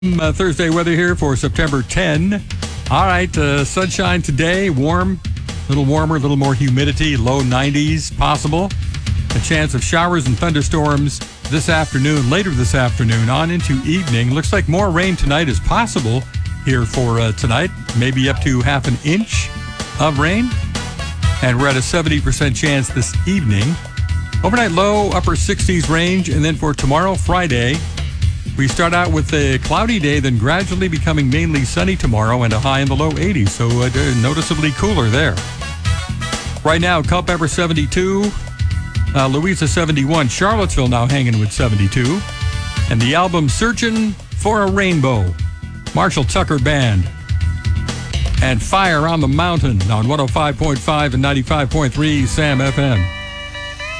Thursday weather here for September 10. All right, sunshine today, warm, a little warmer, a little more humidity, low 90s possible. A chance of showers and thunderstorms this afternoon, later this afternoon, on into evening. Looks like more rain tonight is possible here for tonight, maybe up to half an inch of rain. And we're at a 70% chance this evening. Overnight low, upper 60s range, and then for tomorrow, Friday, we start out with a cloudy day, then gradually becoming mainly sunny tomorrow and a high in the low 80s, so noticeably cooler there. Right now, Culpeper 72, Louisa 71, Charlottesville now hanging with 72, and the album Searching for a Rainbow, Marshall Tucker Band, and Fire on the Mountain on 105.5 and 95.3 Sam FM.